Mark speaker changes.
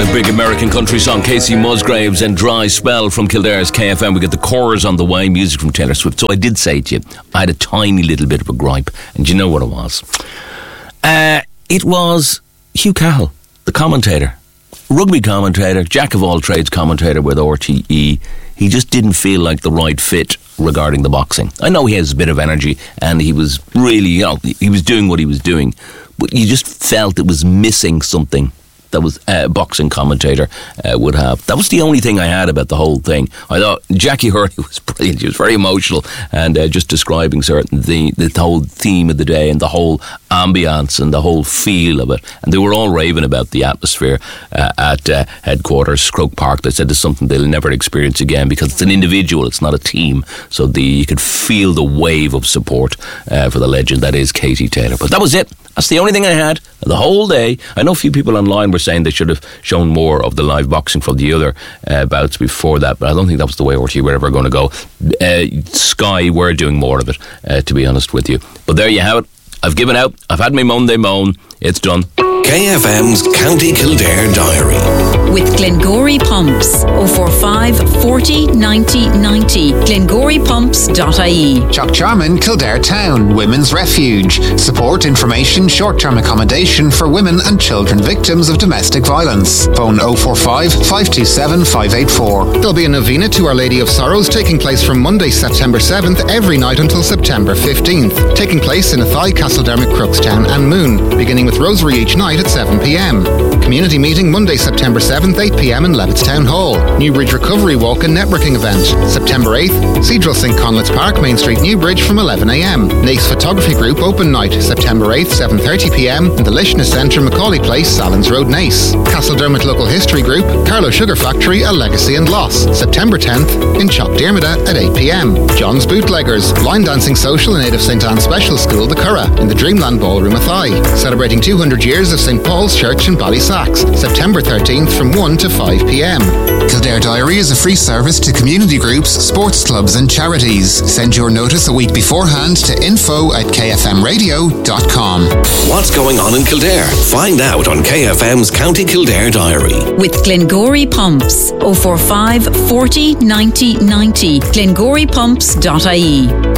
Speaker 1: a big American country song, Casey Musgraves and Dry Spell from Kildare's KFM. We get the chorus on the way, music from Taylor Swift. So I did say to you, I had a tiny little bit of a gripe, and you know what it was? It was Hugh Cahill, the commentator, rugby commentator, jack of all trades commentator with RTE. He just didn't feel like the right fit regarding the boxing. I know he has a bit of energy, and he was really, he was doing what he was doing, but you just felt it was missing something that was a boxing commentator would have. That was the only thing I had about the whole thing. I thought Jackie Hurley was brilliant. She was very emotional and just describing the whole theme of the day and the whole ambience and the whole feel of it. And they were all raving about the atmosphere at headquarters, Croke Park. They said it's something they'll never experience again because it's an individual, it's not a team. So you could feel the wave of support for the legend that is Katie Taylor. But that was it. That's the only thing I had the whole day. I know a few people online were saying they should have shown more of the live boxing from the other bouts before that, but I don't think that was the way RTE were ever going to go. Sky were doing more of it, to be honest with you. But there you have it. I've given out. I've had my Monday moan. It's done.
Speaker 2: KFM's County Kildare Diary.
Speaker 3: With Glengory Pumps. 045 40 90 90. GlengoryPumps.ie.
Speaker 4: Chuckcharman, Kildare Town, Women's Refuge. Support, information, short-term accommodation for women and children victims of domestic violence. Phone 045 527 584.
Speaker 5: There'll be a novena to Our Lady of Sorrows taking place from Monday, September 7th, every night until September 15th. Taking place in Athy, Castledermot, Crookstown and Moon, beginning with Rosary each night at 7pm. Community meeting Monday, September 7th, 8pm in Levittstown Hall. Newbridge Recovery Walk and Networking event. September 8th, Cathedral St. Conleth's Park, Main Street, Newbridge from 11am. Nace Photography Group open night, September 8th, 7:30pm in the Lishness Centre, Macaulay Place, Salins Road, Nace. Castledermot Local History Group, Carlow Sugar Factory, A Legacy and Loss, September 10th in Chalkdearmada at 8pm. John's Bootleggers, Line Dancing Social in aid of St. Anne's Special School, The Curragh, in the Dreamland Ballroom Athy. Celebrating 200 years of St. Paul's Church in Ballysacks, September 13th from 1 to 5pm.
Speaker 4: Kildare Diary is a free service to community groups, sports clubs and charities. Send your notice a week beforehand to info@kfmradio.com.
Speaker 2: What's going on in Kildare? Find out on KFM's County Kildare Diary.
Speaker 3: With Glengory Pumps. 045 40 90 90. GlengoryPumps.ie.